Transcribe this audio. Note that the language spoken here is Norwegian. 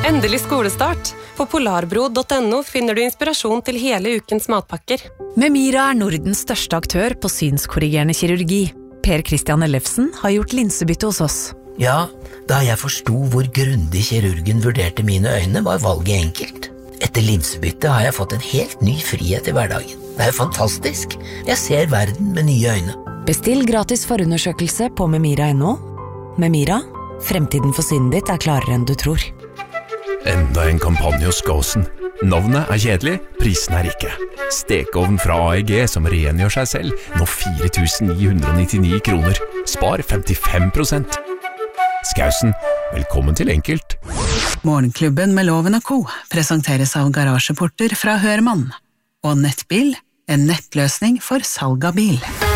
Endelig skolestart. På polarbro.no finner du inspirasjon til hele ukens matpakker. Memira Nordens største aktør på synskorrigerende kirurgi. Per Christian Ellefsen har gjort linsebytte hos oss. Ja, da jeg forstod hvor grundig kirurgen vurderte mine øyne, var valget enkelt. Etter linsebytte har jeg fått en helt ny frihet i hverdagen. Det jo fantastisk. Jeg ser verden med nye øyne. Bestill gratis forundersøkelse på memira.no. Memira, fremtiden for synet ditt klarere enn du tror. Enda en kampanje hos Gåsen. Navnet kjedelig, prisen ikke. Stekeovn fra AEG som rengjør seg selv, nå 4.999 kroner. Spar 55%. Skausen, velkommen til Enkelt. Morgenklubben med Loven & Co. presenteres av Garasjeporter fra Hørmann. Og Nettbil, en nettløsning for salg av bil.